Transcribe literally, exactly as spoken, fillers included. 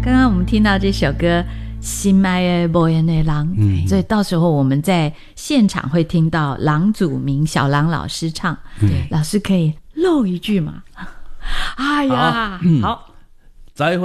刚刚我们听到这首歌心爱的无言的狼、嗯、所以到时候我们在现场会听到郎祖明小郎老师唱、嗯、老师可以漏一句嘛？哎呀， 好，嗯、好，再会。